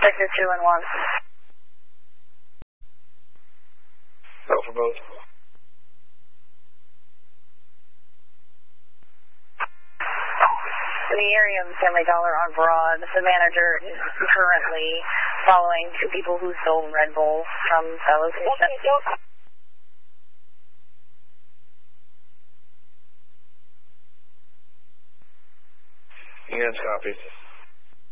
Sector 2 and 1. Go for both. The area of Family Dollar on Broad, the manager is currently following two people who sold Red Bull from that location. Yes, copy.